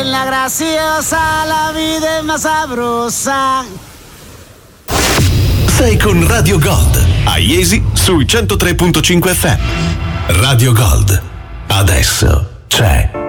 bella graziosa, la vita è ma sabrosa. Sei con Radio Gold, a Iesi sui 103.5 FM. Radio Gold, adesso c'è